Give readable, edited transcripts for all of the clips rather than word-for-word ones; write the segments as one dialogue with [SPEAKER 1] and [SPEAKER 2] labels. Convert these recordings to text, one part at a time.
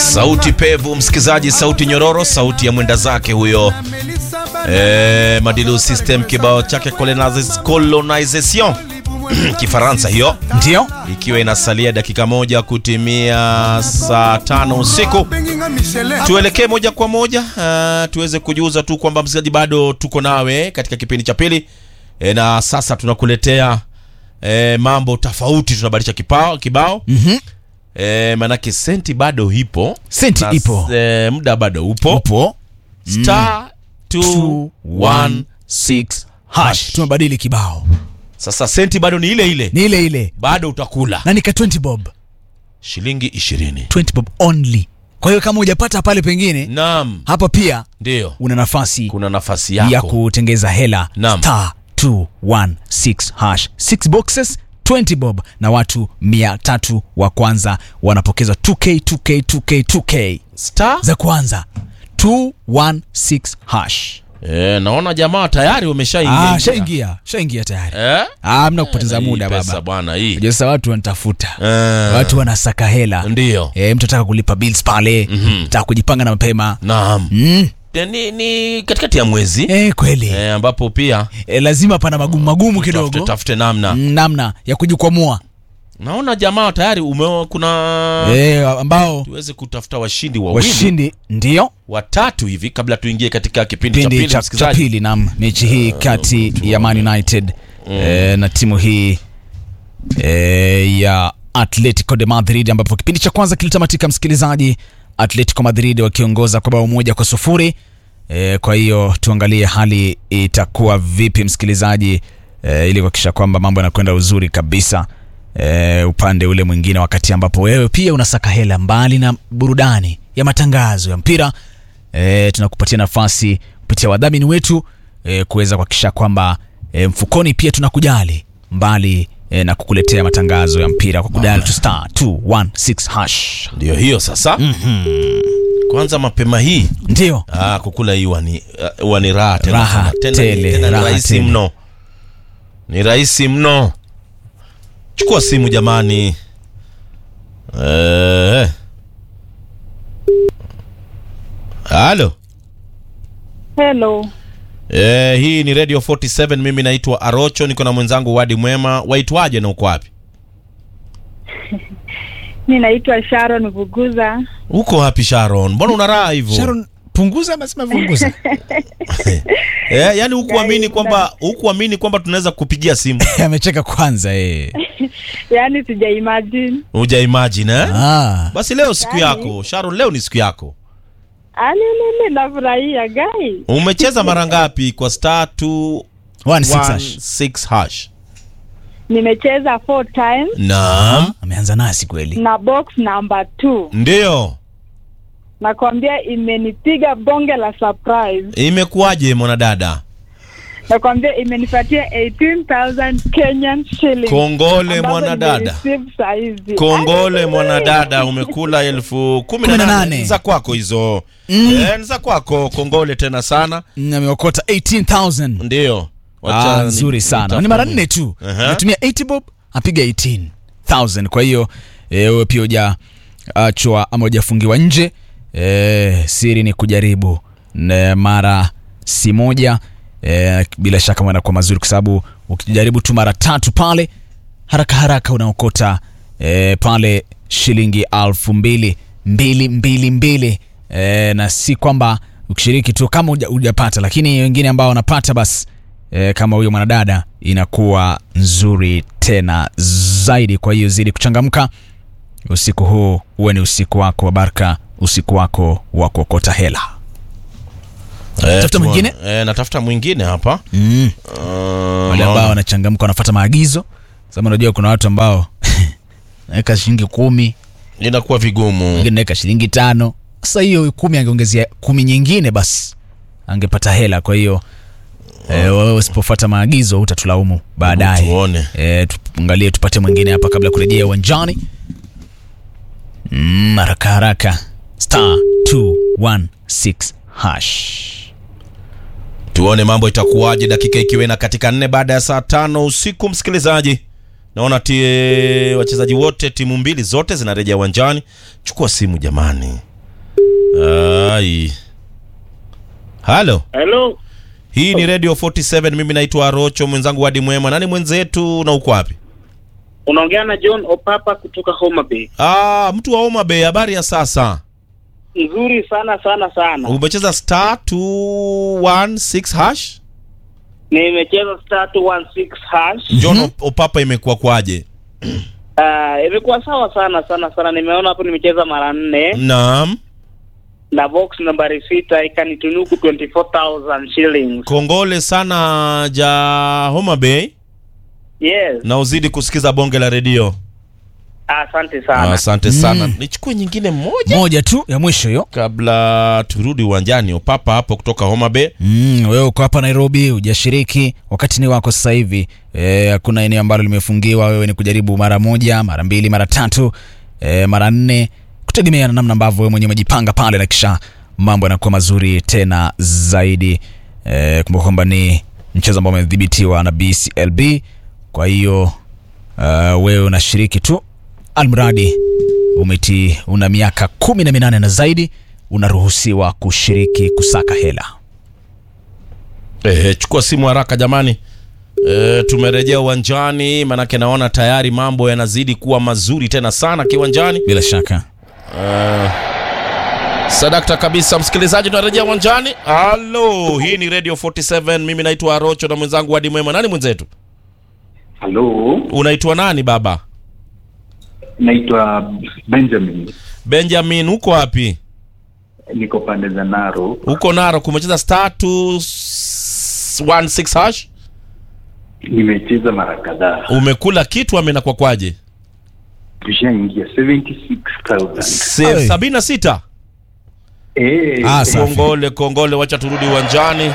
[SPEAKER 1] Sauti pevu msikizaji, sauti nyororo, sauti ya mwenda zake huyo. Madilu System, kibao chake Colonization Kifaransa hiyo.
[SPEAKER 2] Ndio
[SPEAKER 1] Ikiwa inasalia dakika moja kutimia saa 5 usiku, tuelekee moja kwa moja tuweze kujuza tu kwamba msikizaji, bado tuko nawe katika kipindi cha pili. Na sasa tunakuletea mambo tofauti, tunabadilisha kibao. Manake senti bado ipo.
[SPEAKER 2] Senti ipo.
[SPEAKER 1] Muda bado upo. Star 216 hash.
[SPEAKER 2] Tumebadili kibao.
[SPEAKER 1] Sasa senti bado ni ile
[SPEAKER 2] ile.
[SPEAKER 1] Bado utakula.
[SPEAKER 2] Na nika 20 bob.
[SPEAKER 1] Shilingi 20.
[SPEAKER 2] 20 bob only. Kwa hiyo kama hujapata pale pengine,
[SPEAKER 1] naam,
[SPEAKER 2] hapa pia
[SPEAKER 1] ndio
[SPEAKER 2] una nafasi.
[SPEAKER 1] Kuna nafasi yako
[SPEAKER 2] ya kutengeza hela.
[SPEAKER 1] Naam.
[SPEAKER 2] Star 216 hash. 6 boxes 20 bob, na watu 300 wa kwanza wanapokezwa 2k
[SPEAKER 1] star
[SPEAKER 2] za kwanza 216 hash.
[SPEAKER 1] Naona jamaa tayari wameshaingia.
[SPEAKER 2] Shaingia tayari. Mna kupoteza muda baba.
[SPEAKER 1] Bwana hii.
[SPEAKER 2] Unajua watu wanatafuta. Watu wanasaka hela.
[SPEAKER 1] Ndio.
[SPEAKER 2] Mtu anataka kulipa bills pale, anataka kujipanga na mapema.
[SPEAKER 1] Naam. Ni katikati ya mwezi.
[SPEAKER 2] Kweli.
[SPEAKER 1] Ambapo pia
[SPEAKER 2] lazima pana magumu kidogo.
[SPEAKER 1] Tafute namna
[SPEAKER 2] ya kujikwamua.
[SPEAKER 1] Naona jamaa tayari kuna
[SPEAKER 2] ambao
[SPEAKER 1] tuweze kutafuta washindi
[SPEAKER 2] ndio
[SPEAKER 1] watatu hivi kabla tuingie katika kipindi cha
[SPEAKER 2] pili. Naam, mechi hii kati ya Man United na timu hii ya Atletico de Madrid, ambapo kipindi cha kwanza kilitamatika, msikilizaji, Atletico Madrid wakiongoza kwa bao 1-0. Kwa hiyo tuangalie hali itakuwa vipi, msikilizaji, ili kuhakikisha kwamba mambo yanakwenda uzuri kabisa. Upande ule mwingine, wakati ambapo wewe pia unasaka hela mbali na burudani ya matangazo ya mpira, tunakupatia nafasi kupitia wadhamini wetu kuweza kuhakikisha kwamba mfukoni pia tunakujali mbali na kukuletea matangazo ya mpira kwa kudali to star 216 hash.
[SPEAKER 1] Ndio hiyo sasa. Kwanza mapema hii
[SPEAKER 2] ndio
[SPEAKER 1] kukula hii wani raha
[SPEAKER 2] tena
[SPEAKER 1] rahisi mno. Ni rahisi mno. Chukua simu jamani. Halo.
[SPEAKER 3] Hello.
[SPEAKER 1] Hii ni Radio 47. Mimi naitwa Arocho, niko na mwenzangu Wadi Mwema. Waitwaje na uko wapi?
[SPEAKER 3] Mimi naitwa Sharon Vuguza.
[SPEAKER 1] Uko wapi Sharon? Mbona una raha hivyo?
[SPEAKER 2] Sharon punguza, nasema Vuguza.
[SPEAKER 1] Yani hukuamini kwamba tunaweza kupigia simu.
[SPEAKER 2] Amecheka kwanza
[SPEAKER 3] Yani sija imagine.
[SPEAKER 1] Uja imagine Basi leo siku yako Sharon, leo ni siku yako.
[SPEAKER 3] Alele, nafurahia guys.
[SPEAKER 1] Umecheza mara ngapi kwa star 216 hash?
[SPEAKER 3] Nimecheza 4 times.
[SPEAKER 1] Naam.
[SPEAKER 2] Ameanza nasi kweli.
[SPEAKER 3] Na box number 2.
[SPEAKER 1] Ndio.
[SPEAKER 3] Nakwambia imenipiga bonge la surprise.
[SPEAKER 1] Imekuaje mwanadada?
[SPEAKER 3] Nakwambia imenipatia 18,000 Kenyan shillings.
[SPEAKER 1] Kongole mwanadada. Kongole mwanadada, umekula 18,000 za kwako hizo. Za kwako, kongole tena sana.
[SPEAKER 2] Ameokota 18,000.
[SPEAKER 1] Ndio.
[SPEAKER 2] Nzuri sana. Ni mara 4 tu. Natumia 80 bob, apiga 18,000. Kwa hiyo wewe pia hujaachwa ama hujafungiwa nje. Siri ni kujaribu mara si moja. Bila shaka mwana kwa mazuri, kwa sababu ukijaribu tu mara 3 pale haraka unaokota pale shilingi 2,222. Na si kwamba ukishiriki tu kama hujapata, lakini wengine ambao wanapata basi kama huyo mwanadada inakuwa nzuri tena zaidi. Kwa hiyo zidi kuchangamka. Usiku huu uwe ni usiku wako wa baraka, usiku wako wa kuokota hela. Tafuta mwingine?
[SPEAKER 1] Natafuta mwingine hapa.
[SPEAKER 2] Wale ambao wanachangamka wanafuata maagizo. Sasa unajua kuna watu ambao naweka shilingi 10
[SPEAKER 1] inakuwa vigumu.
[SPEAKER 2] Wengine naweka shilingi 5. Sasa hiyo 10 angeongezea 10 nyingine basi angepata hela. Kwa hiyo wewe usipofuata maagizo utatulaumu baadaye.
[SPEAKER 1] Tuone.
[SPEAKER 2] Tuangalie tupate mwingine hapa kabla kurejea uwanjani. Haraka star 216 hash.
[SPEAKER 1] Tuone mambo itakuwaje dakika ikiwa na katika 4 baada ya saa 5 usiku, msikilizaji. Naona wachezaji wote, timu mbili zote zinarejea uwanjani. Chukua simu jamani. Ai. Halo.
[SPEAKER 4] Hello.
[SPEAKER 1] Hii ni Radio 47, mimi naitwa Rocho, mwenzangu Wadi Mwema. Nani mwenzetu na uko wapi?
[SPEAKER 4] Unaongea na John Opapa kutoka Homa Bay.
[SPEAKER 1] Mtu wa Homa Bay, habari ya sasa?
[SPEAKER 4] Nzuri sana.
[SPEAKER 1] Umecheza star 216 hash?
[SPEAKER 4] Nimecheza star 216 hash.
[SPEAKER 1] John Opapa, imekuwa kwaje?
[SPEAKER 4] Imekuwa sawa sana. Nimeona hapo nimecheza mara 4.
[SPEAKER 1] Naam.
[SPEAKER 4] Na box nambari 6 ikanitunuku 24,000 shillings.
[SPEAKER 1] Kongole sana ja Homa Bay.
[SPEAKER 4] Yes.
[SPEAKER 1] Na uzidi kusikiza bonge la redio.
[SPEAKER 4] Asante
[SPEAKER 1] sana. Nichukue nyingine moja
[SPEAKER 2] tu ya mwisho hiyo
[SPEAKER 1] kabla turudi uwanjani. Opapa hapo kutoka Homa Bay.
[SPEAKER 2] Wewe uko hapa Nairobi, hujashiriki, wakati ni wako sasa hivi. Hakuna eneo ambalo limefungiwa, wewe ni kujaribu mara 1, mara 2, mara 3, mara 4, kutegemea na namna ambavyo wewe mwenyewe umejipanga pale, na kisha mambo yanakuwa mazuri tena zaidi. Kumbuka kwamba ni mchezo ambao umedhibitiwa na BCLB. Kwa hiyo wewe unashiriki tu, almradi una miaka 18 na zaidi, unaruhusiwa kushiriki kusaka hela.
[SPEAKER 1] Chukua simu haraka jamani. Tumerejea uwanjani, manake naona tayari mambo yanazidi kuwa mazuri tena sana kiwanjani.
[SPEAKER 2] Bila shaka.
[SPEAKER 1] Sadakta kabisa, msikilizaji, tunarejea uwanjani. Halo, hii ni Radio 47, mimi naitwa Rocho na mwenzangu Wadi Mwema. Nani mwenzetu?
[SPEAKER 5] Halo.
[SPEAKER 1] Unaitwa nani baba?
[SPEAKER 5] Naitwa Benjamin,
[SPEAKER 1] uko wapi?
[SPEAKER 5] Niko pande za Naro.
[SPEAKER 1] Uko Naro, kumecheza star 216 hash?
[SPEAKER 5] Nimecheza mara kadhaa.
[SPEAKER 1] Umekula kitu ama inakuwa kwaje?
[SPEAKER 5] Tushaingia 76,000.
[SPEAKER 1] 76? Kongole, wacha turudi uwanjani.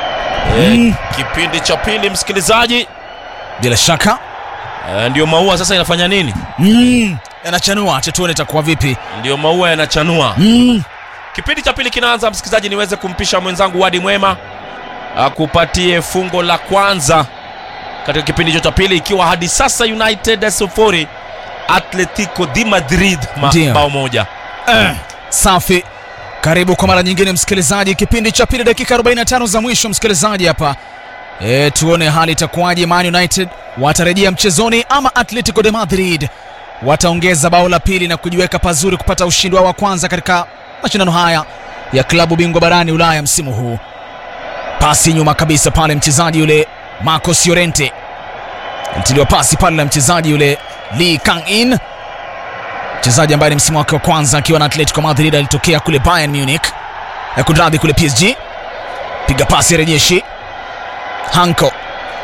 [SPEAKER 1] Kipindi cha pili, msikilizaji.
[SPEAKER 2] Bila shaka.
[SPEAKER 1] Ndio maua sasa inafanya nini?
[SPEAKER 2] Yanachanua, acha tuone itakuwa vipi.
[SPEAKER 1] Ndio maua yanachanua. Kipindi cha pili kinaanza, msikilizaji, niweze kumpisha mwenzangu Wadi Mwema akupatie fungo la kwanza katika kipindi cha pili, ikiwa hadi sasa United 0, Atletico de Madrid bao 1.
[SPEAKER 2] Safi. Karibu kwa mara nyingine msikilizaji, kipindi cha pili, dakika 45 za mwisho msikilizaji hapa. Tuone hali itakuwaje. Man United watarejea mchezoni ama Atletico de Madrid wataongeza bao la pili na kujiweka pazuri kupata ushindi wao wa kwanza katika mashindano haya ya klabu bingwa barani Ulaya msimu huu. Pasi nyuma kabisa pale, mchezaji yule Marcos Llorente, mtiliwa pasi pale na mchezaji yule Lee Kang-in, mchezaji ambaye ni msimu wake wa kwanza akiwa na Atletico Madrid, alitokea kule Bayern Munich na kudradhi kule PSG. Piga pasi rejeshi, Hanko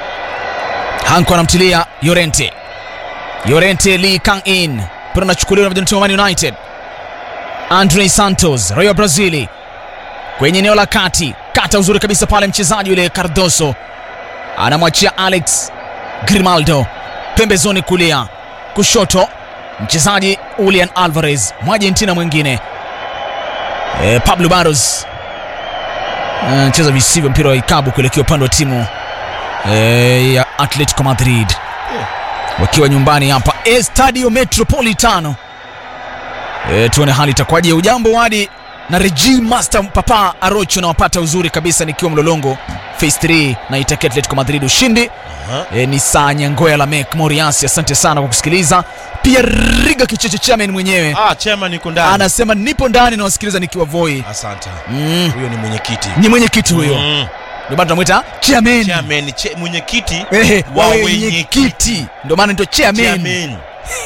[SPEAKER 2] anamtilia Llorente, Lee Kang-in, pero anachukuliwa na vijana wa Man United. Andre Santos, Rayo Brazili, kwenye eneo la kati, kata uzuri kabisa pale, mchezaji yule Cardoso anamwachia Alex Grimaldo pembezoni kulia, kushoto mchezaji Julian Alvarez, Argentina mwingine. Pablo Barros cheza visivyo mpira wa ikabu kuelekea upande wa timu ya Atletico Madrid, wakiwa nyumbani hapa Estadio Metropolitano. Tuone hali itakuwaje. Ujambo Wadi na Regime Master Papa Arocho, na wapata uzuri kabisa nikiwa Mlolongo Phase 3 na itakia Atletico Madrid ushindi. Ni saa Nyangoya la Mek Moriasi, asante sana kwa kusikiliza. Pia Riga Kicheche chairman mwenyewe.
[SPEAKER 1] Chairman yuko ndani.
[SPEAKER 2] Anasema nipo ndani na wasikiliza nikiwa Voi.
[SPEAKER 1] Asante. Huyo ni mwenyekiti.
[SPEAKER 2] Ni mwenyekiti huyo. Ndio maana tunamuita chairman.
[SPEAKER 1] Mwenyekiti
[SPEAKER 2] wa wenyekiti. Ndio maana ndio chairman.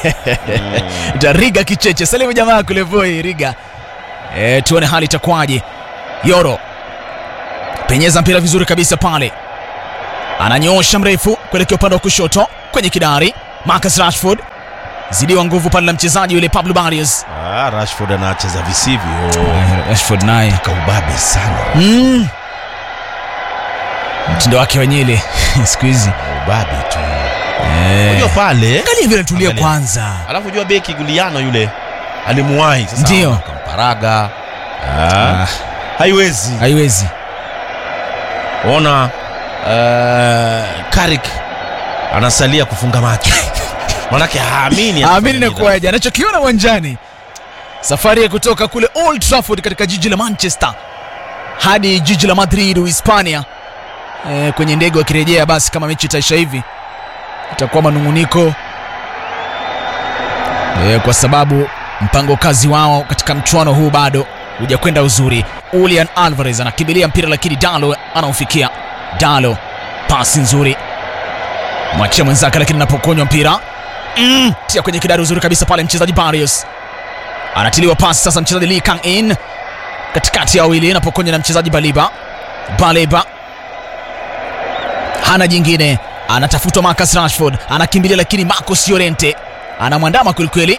[SPEAKER 2] Riga Kicheche. Salimu jamaa kule Voi Riga. Tuone hali itakuwaje. Yoro penyeza mpira vizuri kabisa pale, ananyoosha mrefu kuelekea upande wa kushoto kwenye kidari. Marcus Rashford zidiwa nguvu pale na mchezaji yule Pablo Barrios.
[SPEAKER 1] Rashford anacheza visivyo.
[SPEAKER 2] Rashford naye
[SPEAKER 1] kaubabe sana.
[SPEAKER 2] Mtindo wake wenyewe siku hizi
[SPEAKER 1] ubabe tu. Unajua pale
[SPEAKER 2] angalia vile tulia kwanza,
[SPEAKER 1] alafu unajua beki Guliano yule alimuwahi sasa,
[SPEAKER 2] ndio
[SPEAKER 1] kamparaga. Haiwezi. Ona Carrick anasalia kufunga macho. Manake haamini
[SPEAKER 2] na kuaje anachokiona uwanjani. Safari ya kutoka kule Old Trafford katika jiji la Manchester hadi jiji la Madrid Uhispania, kwenye ndege wakirejea. Basi kama mechi itaisha hivi itakuwa manunguniko, kwa sababu mpango kazi wao katika mchuano huu bado hujakwenda uzuri. Julian Alvarez anakimbilia mpira lakini Dalo anaufikia. Dalo, pasi nzuri, mwachia mwenzake lakini anapokonywa mpira tia kwenye kidari uzuri kabisa pale mchezaji Barrios. Anatiliwa pasi sasa mchezaji Lee Kang In katikati ya wawili, anapokonywa na mchezaji Baleba. Hana jingine, anatafutwa Marcus Rashford, anakimbilia lakini Marcos Llorente anamwandama kweli.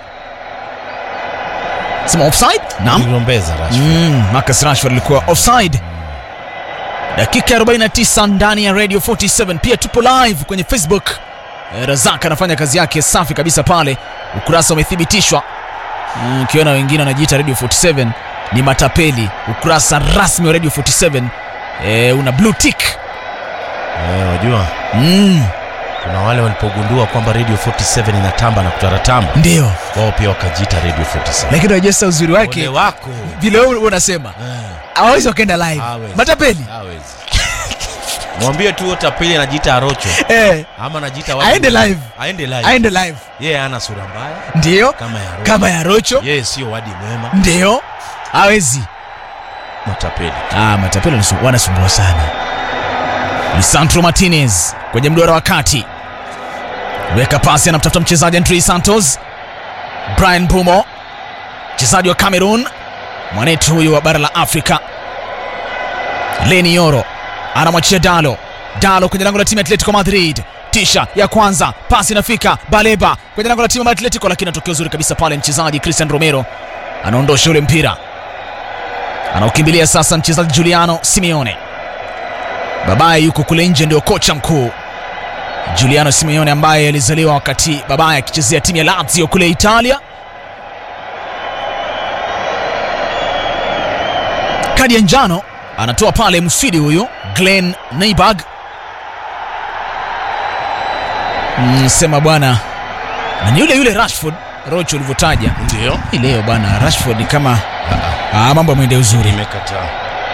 [SPEAKER 2] Sema offside? Naam. Marcus Rashford alikuwa offside. Dakika 49 ndani ya Radio 47. Pia tupo live kwenye Facebook. Razak anafanya kazi yake safi kabisa pale. Ukurasa umethibitishwa. Ukiona wengine wanajiita Radio 47 ni matapeli. Ukurasa rasmi wa Radio 47 una blue tick.
[SPEAKER 1] Unajua? Kuna wale walipogundua kwamba Radio 47 inatamba na kutaratamba,
[SPEAKER 2] ndio
[SPEAKER 1] wao pia wakajiita Radio 47.
[SPEAKER 2] Lakini unajua uzuri wake vile wewe unasema hawezi wakaenda live. Matapeli
[SPEAKER 1] hawezi. Mwambie tu tapeli anajiita Arocho ama anajiita
[SPEAKER 2] wapi, aende live.
[SPEAKER 1] Yeye ana sura mbaya,
[SPEAKER 2] ndio kama ya Arocho.
[SPEAKER 1] Yeye sio wadi mwema,
[SPEAKER 2] ndio hawezi. Matapeli wanasumbua sana. Lisandro Martinez kwenye mduara wa kati, weka pasi, anamtafuta mchezaji Andre Santos. Brian Bumo, mchezaji wa Cameroon, mwanetu huyu wa bara la Afrika. Leni Yoro anamwachia Dalo kwenye lango la timu ya Atletico Madrid. Tisha ya kwanza, pasi inafika Baleba kwenye lango la timu ya Atletico, lakini anatokea uzuri kabisa pale mchezaji Christian Romero anaondosha ule mpira. Anaukimbilia sasa mchezaji Giuliano Simeone. Babaye yuko kule nje, ndio kocha mkuu Giuliano Simeone ambaye alizaliwa wakati babaye akichezea timu ya Lazio kule Italia. Kadi ya njano anatoa pale Mswidi huyu Glenn Nyberg. Sema bwana, na ni yule Rashford Rocho ulivyotaja.
[SPEAKER 1] Ndio
[SPEAKER 2] leo bwana Rashford ni kama mambo yameenda uzuri,
[SPEAKER 1] imekataa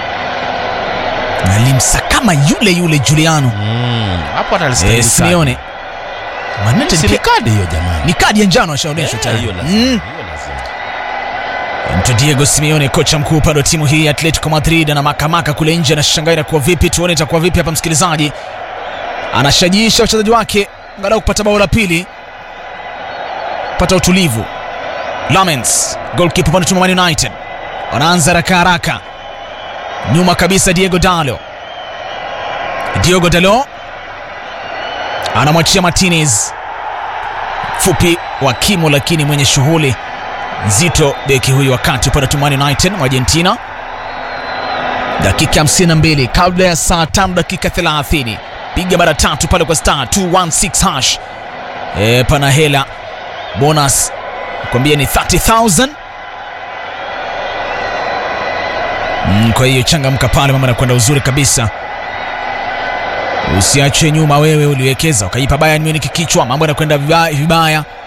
[SPEAKER 2] alimsa kama yule Giuliano
[SPEAKER 1] hapo analistahili
[SPEAKER 2] Simeone.
[SPEAKER 1] Manete ni kadi hiyo jamani,
[SPEAKER 2] ni kadi ya njano ashaonyeshwa tayari.
[SPEAKER 1] Hiyo lazima.
[SPEAKER 2] Diego Simeone, kocha mkuu pale timu hii ya Atletico Madrid, ana makamaka kule nje, anashangaa inakuwa vipi. Tuone itakuwa vipi hapa msikilizaji. Anashajiisha wachezaji wake angalau kupata bao la pili, pata utulivu. Lamens, goalkeeper pale timu Man United, wanaanza haraka nyuma kabisa. Diego Dalo anamwachia Martinez, fupi wa kimo lakini mwenye shughuli nzito beki huyu, wakati upande wa Man United wa Argentina. Dakika 52 kabla ya saa 5 dakika 30. Piga mara 3 pale kwa star 216 hash. Pana hela bonus kwambia ni 30,000. Kwa hiyo changamka pale, mama anakwenda uzuri kabisa. Usiache nyuma wewe uliwekeza ukaipa Bayern Munich kichwa, mambo yanakwenda vibaya.